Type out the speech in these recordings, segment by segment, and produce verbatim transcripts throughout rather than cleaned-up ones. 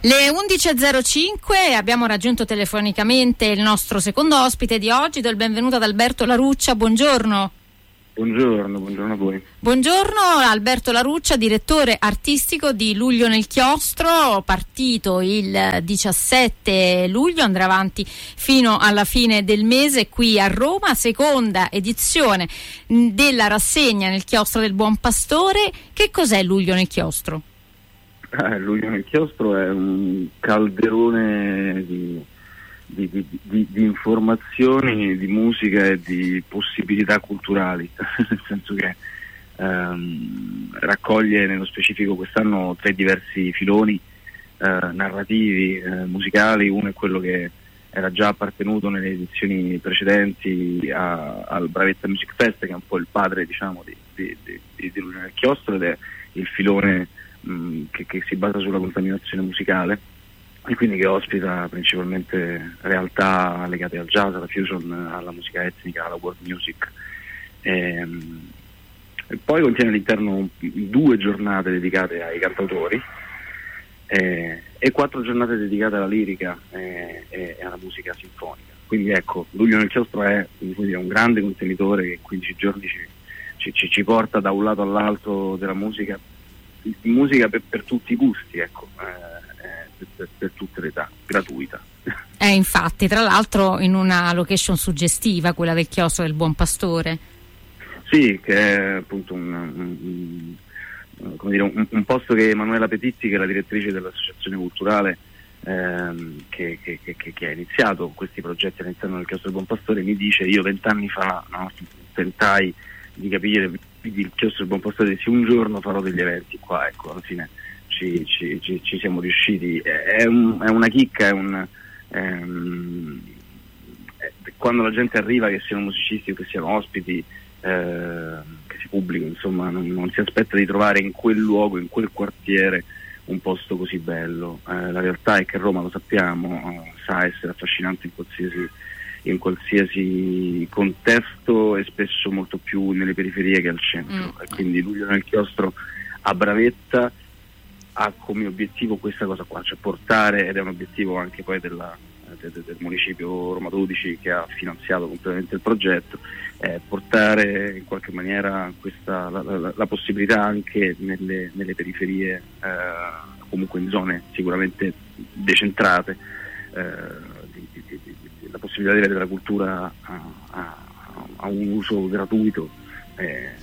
Le undici e zero cinque abbiamo raggiunto telefonicamente il nostro secondo ospite di oggi. Do il benvenuto ad Alberto Laruccia. Buongiorno. Buongiorno, buongiorno a voi. Buongiorno Alberto Laruccia, direttore artistico di Luglio nel Chiostro, partito il diciassette luglio, andrà avanti fino alla fine del mese qui a Roma, seconda edizione della rassegna nel Chiostro del Buon Pastore. Che cos'è Luglio nel Chiostro? Eh, Luglio nel Chiostro è un calderone di Di, di, di, di informazioni, di musica e di possibilità culturali, nel senso che ehm, raccoglie nello specifico quest'anno tre diversi filoni eh, narrativi, eh, musicali. Uno è quello che era già appartenuto nelle edizioni precedenti a, al Bravetta Music Fest, che è un po' il padre, diciamo, di, di, di, di, di Luglio nel Chiostro, ed è il filone mh, che, che si basa sulla contaminazione musicale, e quindi che ospita principalmente realtà legate al jazz, alla fusion, alla musica etnica, alla world music. E, e poi contiene all'interno due giornate dedicate ai cantautori e, e quattro giornate dedicate alla lirica e, e alla musica sinfonica. Quindi ecco, Luglio nel Chiostro è, come dire, un grande contenitore che quindici giorni ci, ci, ci porta da un lato all'altro della musica, musica per, per tutti i gusti, ecco. Eh, Per, per tutte le età, gratuita. Eh, infatti, tra l'altro in una location suggestiva, quella del Chiostro del Buon Pastore. Sì, che è appunto un, un, un, come dire, un, un posto che Emanuela Petizzi, che è la direttrice dell'associazione culturale ehm, che, che, che, che ha iniziato questi progetti all'interno del Chiostro del Buon Pastore, mi dice: io vent'anni fa, no, tentai di capire il Chiostro del Buon Pastore, se un giorno farò degli eventi qua, ecco, alla fine Ci, ci, ci, ci siamo riusciti. È, un, è una chicca, è un, ehm, è, quando la gente arriva, che siano musicisti o che siano ospiti, eh, che sia pubblico, insomma, non, non si aspetta di trovare in quel luogo, in quel quartiere, un posto così bello. Eh, la realtà è che Roma, lo sappiamo, eh, sa essere affascinante in qualsiasi, in qualsiasi contesto, e spesso molto più nelle periferie che al centro. Mm. E quindi Luglio nel Chiostro a Bravetta ha come obiettivo questa cosa qua, cioè portare, ed è un obiettivo anche poi della, del, del municipio Roma dodici, che ha finanziato completamente il progetto, eh, portare in qualche maniera questa, la, la, la possibilità anche nelle, nelle periferie, eh, comunque in zone sicuramente decentrate, eh, di, di, di, di, la possibilità di avere la cultura a, a, a un uso gratuito, eh,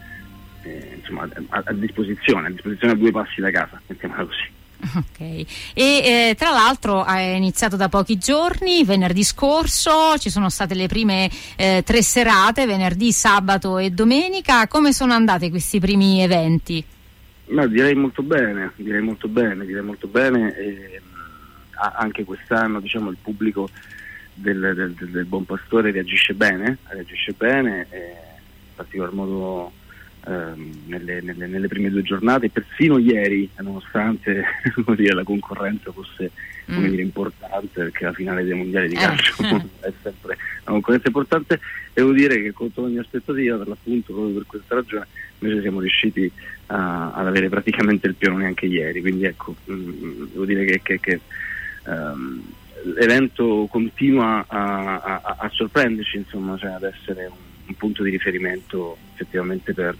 Eh, insomma, a, a disposizione, a disposizione a due passi da casa, mettiamola così. Ok, e eh, tra l'altro è iniziato da pochi giorni, venerdì scorso ci sono state le prime eh, tre serate, venerdì, sabato e domenica. Come sono andati questi primi eventi? No, direi molto bene, direi molto bene, direi molto bene. E, anche quest'anno, diciamo, il pubblico del, del, del, del Buon Pastore reagisce bene, reagisce bene, e in particolar modo Ehm, nelle, nelle, nelle prime due giornate, persino ieri, nonostante dire, la concorrenza fosse mm. come dire, importante, perché la finale dei mondiali di calcio eh. è sempre una concorrenza importante, devo dire che contro ogni aspettativa, per l'appunto, proprio per questa ragione, invece siamo riusciti a, ad avere praticamente il pieno neanche ieri. Quindi ecco, mh, devo dire che, che, che um, l'evento continua a, a, a sorprenderci, insomma, cioè ad essere un un punto di riferimento effettivamente per,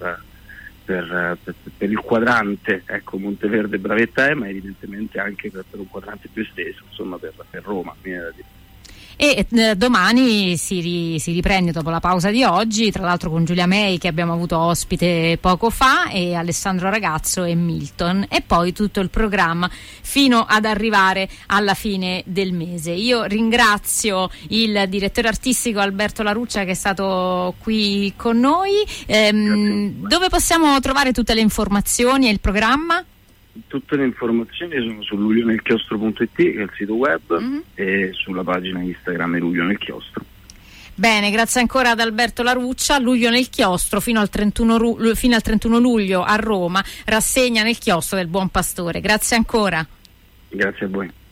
per, per, per il quadrante, ecco, Monteverde Bravetta è, ma evidentemente anche per, per un quadrante più esteso, insomma, per, per Roma, mi viene da dire. E eh, domani si, ri, si riprende dopo la pausa di oggi, tra l'altro con Giulia May, che abbiamo avuto ospite poco fa, e Alessandro Ragazzo e Milton, e poi tutto il programma fino ad arrivare alla fine del mese. Io ringrazio il direttore artistico Alberto Laruccia, che è stato qui con noi. Ehm, dove possiamo trovare tutte le informazioni e il programma? Tutte le informazioni sono su luglionelchiostro punto it, che è il sito web, mm-hmm. e sulla pagina Instagram è Luglio nel Chiostro. Bene, grazie ancora ad Alberto Laruccia. Luglio nel Chiostro fino al trentuno, ru- fino al trentuno luglio a Roma, rassegna nel Chiostro del Buon Pastore. Grazie ancora. Grazie a voi.